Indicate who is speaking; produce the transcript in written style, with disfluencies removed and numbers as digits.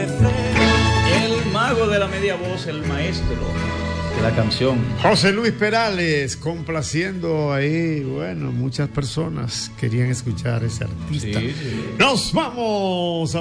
Speaker 1: El mago de la media voz, el maestro de la canción.
Speaker 2: José Luis Perales, complaciendo ahí, bueno, muchas personas querían escuchar a ese artista.
Speaker 1: Sí, sí.
Speaker 2: Nos vamos a